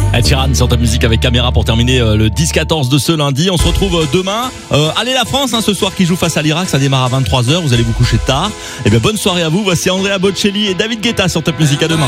Ed Sheeran sur Top Music avec Caméra pour terminer le 10-14 de ce lundi. On se retrouve demain. Allez la France, ce soir qui joue face à l'Irak, ça démarre à 23h. Vous allez vous coucher tard. Et bien bonne soirée à vous. Voici Andrea Bocelli et David Guetta sur Top Music. À demain.